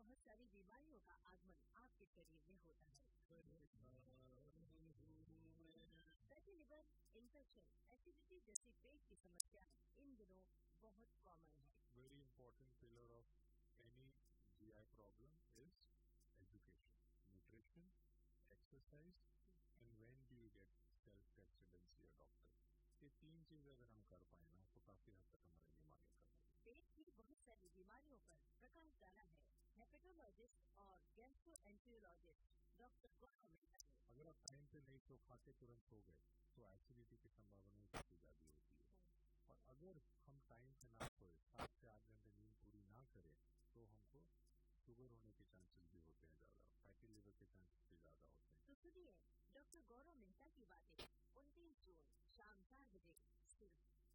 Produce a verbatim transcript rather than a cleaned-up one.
बहुत सारी बीमारियों का आगमन आपके शरीर में होता है। फैटी लिवर, इन्फेक्शन, एसिडिटी जैसी पेट की समस्या इन दिनों बहुत कॉमन है। Very important pillar of any G I problem is education, nutrition, exercise, and when do you get self-tested and see a doctor. ये तीन चीज अगर हम कर पाए ना तो काफी हद तक हमारी बीमारियां कम होगी। पेट की बहुत सारी बीमारियों पर प्रकाश डाला है हेपेटोलॉजिस्ट और गैस्ट्रोएंटेरोलॉजिस्ट डॉक्टर गौरव मेहता ने। अगर आप टाइम पे नहीं तो खाते तुरंत सो गए तो एसिडिटी की संभावना काफी ज्यादा होती है। और अगर हम टाइम पे ना सोए, सात से आठ घंटे नींद पूरी ना करें तो हमको शुगर होने के चांसेस भी होते हैं ज्यादा, फैटी लिवर के चांसेस भी ज्यादा होते हैं। तो सुनिए डॉक्टर गौरव मेहता की बातें।